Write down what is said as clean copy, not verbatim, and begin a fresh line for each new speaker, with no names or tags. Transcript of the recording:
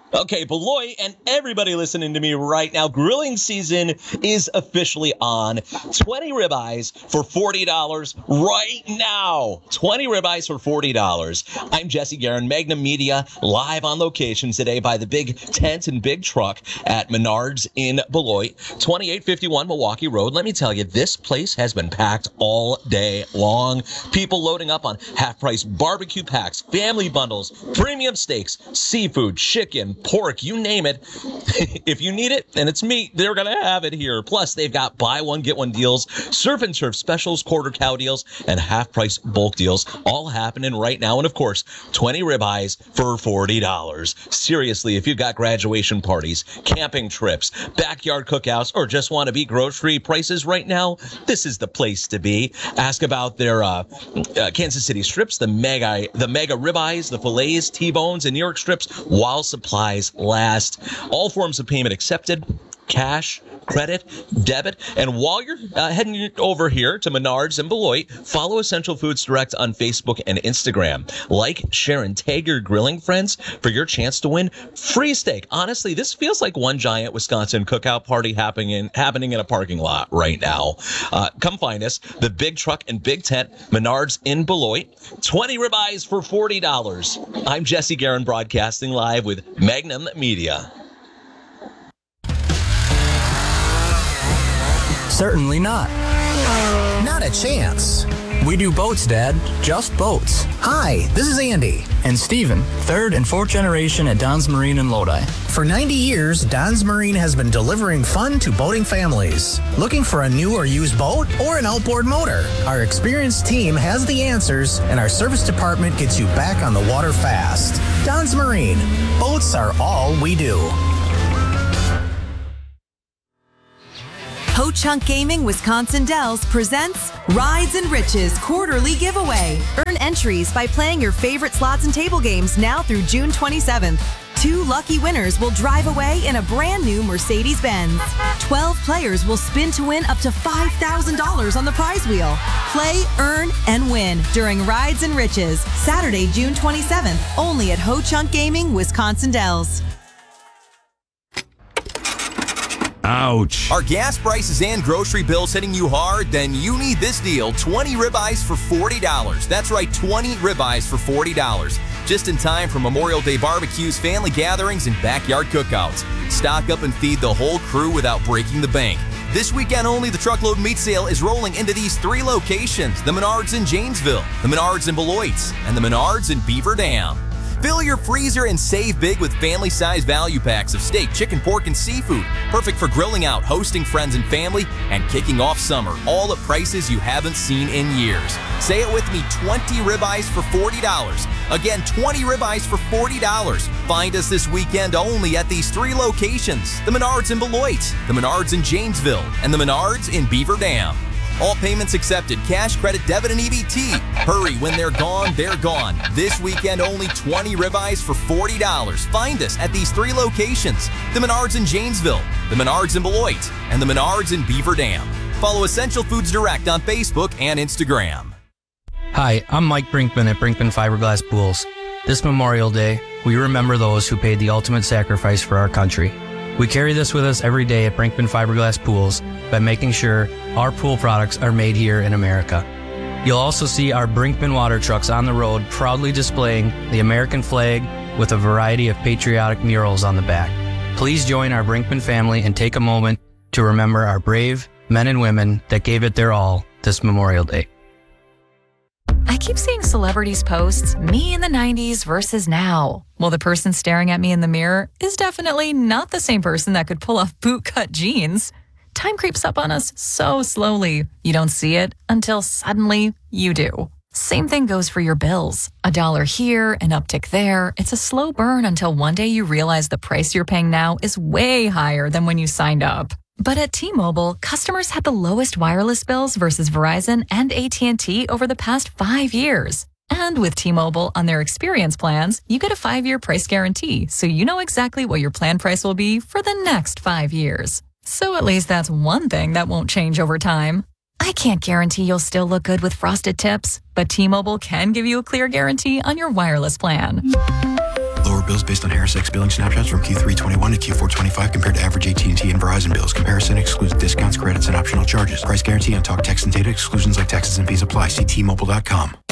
Okay, Beloit and everybody listening to me right now, grilling season is officially on. 20 ribeyes for $40 right now. 20 ribeyes for $40. I'm Jesse Guerin, Magnum Media, live on location today by the big tent and big truck at Menards in Beloit, 2851 Milwaukee Road. Let me tell you, this place has been packed all day long. People loading up on half-price barbecue packs, family bundles, premium steaks, seafood, chicken, pork, you name it. If you need it and it's meat, they're going to have it here. Plus, they've got buy one, get one deals, surf and turf specials, quarter cow deals, and half-price bulk deals all happening right now. And, of course, 20 ribeyes for $40. Seriously, if you've got graduation parties, camping trips, backyard cookouts, or just want to beat grocery prices right now, this is the place to be. Ask about their Kansas City strips, the mega ribeyes, the fillets, T-bones, and New York strips while supplies last. All forms of payment accepted. Cash, credit, debit. And while you're heading over here to Menards and Beloit, follow Essential Foods Direct on Facebook and Instagram. Like, share, and tag your grilling friends for your chance to win free steak. Honestly, this feels like one giant Wisconsin cookout party happening in a parking lot right now. Come find us, the big truck and big tent, Menards in Beloit. 20 ribeyes for $40. I'm Jesse Guerin, broadcasting live with Magnum Media.
Certainly not.
Not a chance.
We do boats, Dad. Just boats.
Hi, this is Andy.
And Steven, third and fourth generation at Don's Marine in Lodi.
For 90 years, Don's Marine has been delivering fun to boating families. Looking for a new or used boat or an outboard motor? Our experienced team has the answers, and our service department gets you back on the water fast. Don's Marine. Boats are all we do.
Ho-Chunk Gaming Wisconsin Dells presents Rides and Riches quarterly giveaway. Earn entries by playing your favorite slots and table games now through June 27th. 2 lucky winners will drive away in a brand new Mercedes-Benz. 12 players will spin to win up to $5,000 on the prize wheel. Play, earn, and win during Rides and Riches, Saturday, June 27th, only at Ho-Chunk Gaming Wisconsin Dells.
Ouch. Are gas prices and grocery bills hitting you hard? Then you need this deal, 20 ribeyes for $40. That's right, 20 ribeyes for $40. Just in time for Memorial Day barbecues, family gatherings, and backyard cookouts. Stock up and feed the whole crew without breaking the bank. This weekend only, the truckload meat sale is rolling into these 3 locations: the Menards in Janesville, the Menards in Beloit, and the Menards in Beaver Dam. Fill your freezer and save big with family-size value packs of steak, chicken, pork, and seafood. Perfect for grilling out, hosting friends and family, and kicking off summer. All at prices you haven't seen in years. Say it with me, 20 ribeyes for $40. Again, 20 ribeyes for $40. Find us this weekend only at these 3 locations: the Menards in Beloit, the Menards in Janesville, and the Menards in Beaver Dam. All payments accepted, cash, credit, debit, and EBT. Hurry, when they're gone, they're gone. This weekend only, 20 ribeyes for $40. Find us at these 3 locations: the Menards in Janesville, the Menards in Beloit, and the Menards in Beaver Dam. Follow Essential Foods Direct on Facebook and Instagram.
Hi, I'm Mike Brinkman at Brinkman Fiberglass Pools. This Memorial Day, we remember those who paid the ultimate sacrifice for our country. We carry this with us every day at Brinkman Fiberglass Pools by making sure our pool products are made here in America. You'll also see our Brinkman water trucks on the road proudly displaying the American flag with a variety of patriotic murals on the back. Please join our Brinkman family and take a moment to remember our brave men and women that gave it their all this Memorial Day.
I keep seeing celebrities post me in the 90s versus now. Well, the person staring at me in the mirror is definitely not the same person that could pull off bootcut jeans. Time creeps up on us so slowly. You don't see it until suddenly you do. Same thing goes for your bills. $1 here, an uptick there. It's a slow burn until one day you realize the price you're paying now is way higher than when you signed up. But at T-Mobile, customers had the lowest wireless bills versus Verizon and AT&T over the past 5 years. And with T-Mobile on their experience plans, you get a 5-year price guarantee, so you know exactly what your plan price will be for the next 5 years. So at least that's one thing that won't change over time. I can't guarantee you'll still look good with frosted tips, but T-Mobile can give you a clear guarantee on your wireless plan.
Lower bills based on Harris X billing snapshots from Q3 21 to Q4 25 compared to average AT&T and Verizon bills. Comparison excludes discounts, credits, and optional charges. Price guarantee on talk, text, and data. Exclusions like taxes and fees apply. See T-Mobile.com.